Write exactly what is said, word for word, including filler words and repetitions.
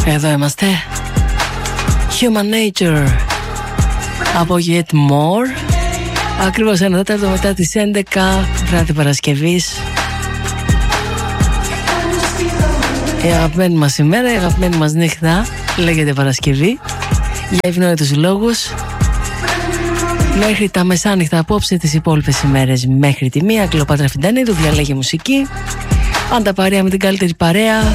Εδώ είμαστε. Human Nature από Get More. Ακριβώς ένα τέταρτο μετά τις έντεκα, βράδυ Παρασκευής. Η αγαπημένη μας ημέρα, η αγαπημένη μας νύχτα λέγεται Παρασκευή, για ευνόητους λόγους. Μέχρι τα μεσάνυχτα απόψε, τις υπόλοιπες ημέρες μέχρι τη μία. Κλεοπάτρα Φιντανίδου διαλέγει μουσική. Πάντα παρέα με την καλύτερη παρέα.